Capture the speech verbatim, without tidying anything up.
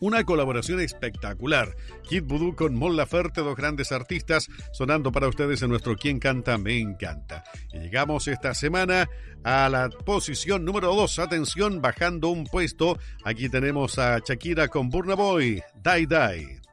Una colaboración espectacular. Kid Voodoo con Mon Laferte, dos grandes artistas sonando para ustedes en nuestro Quien Canta Me Encanta. Y llegamos esta semana a la posición número dos. Atención, bajando un puesto. Aquí tenemos a Shakira con Burna Boy, Die Die.